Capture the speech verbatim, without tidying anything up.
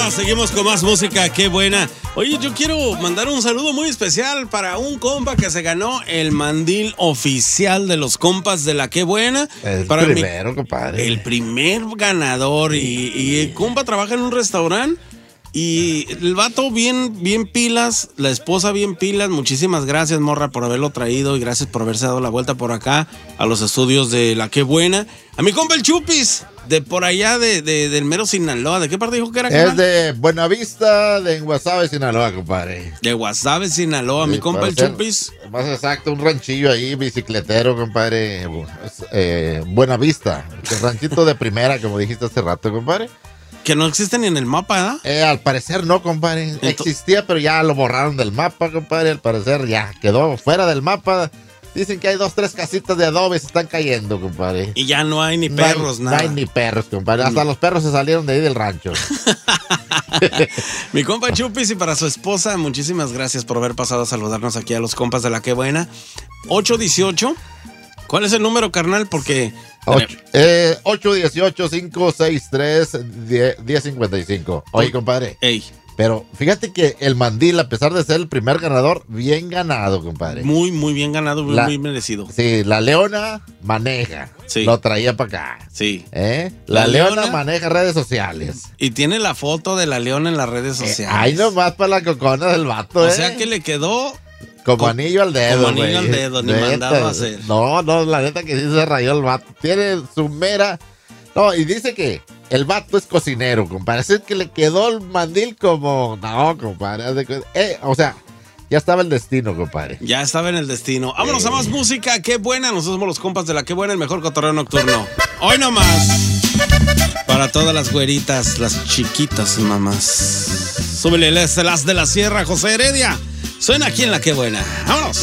Seguimos con más música, qué buena. Oye, yo quiero mandar un saludo muy especial para un compa que se ganó el mandil oficial de los compas de la qué buena. El para primero, mi, compadre. El primer ganador. Y, y el compa trabaja en un restaurante. Y el vato bien, bien pilas, la esposa bien pilas. Muchísimas gracias, morra, por haberlo traído. Y gracias por haberse dado la vuelta por acá a los estudios de la qué buena. A mi compa el Chupis, de por allá de, de, del mero Sinaloa. ¿De qué parte dijo que era? Es de Buenavista, de Guasave, Sinaloa, compadre. De Guasave, Sinaloa, sí, mi compa el Chupis. Más exacto, un ranchillo ahí, bicicletero, compadre. Eh, Buenavista, el ranchito de primera, como dijiste hace rato, compadre. Que no existe ni en el mapa, ¿verdad? Eh, al parecer no, compadre. Entonces... Existía, pero ya lo borraron del mapa, compadre. Al parecer ya quedó fuera del mapa. Dicen que hay dos, tres casitas de adobe se están cayendo, compadre. Y ya no hay ni perros, no hay, nada. No hay ni perros, compadre. Hasta los perros se salieron de ahí del rancho. Mi compa Chupis, y para su esposa, muchísimas gracias por haber pasado a saludarnos aquí a los compas de la qué buena. ocho dieciocho. ¿Cuál es el número, carnal? Porque... ocho dieciocho, cinco sesenta y tres, diez cincuenta y cinco. Oye, compadre. Ey. Pero fíjate que el mandil, a pesar de ser el primer ganador, bien ganado, compadre. Muy, muy bien ganado, muy, la, muy merecido. Sí, la Leona maneja. Sí. Lo traía para acá. Sí. ¿Eh? La, la Leona, Leona maneja redes sociales. Y tiene la foto de la Leona en las redes sociales. Eh, ahí nomás para la cocona del vato, o ¿eh? O sea que le quedó... Como con, anillo al dedo, Como anillo wey. al dedo, ni neta, mandado a hacer. No, no, la neta que sí se rayó el vato. Tiene su mera... No, y dice que el vato es cocinero, compadre. Es que le quedó el mandil como... No, compadre. Eh, o sea, ya estaba el destino, compadre. Ya estaba en el destino. Vámonos eh. a más música. Qué buena. Nosotros somos los compas de la qué buena, el mejor cotorreo nocturno. Hoy nomás. Para todas las güeritas, las chiquitas mamás. Súbele las de la sierra, José Heredia. Suena aquí en la qué buena. Vámonos.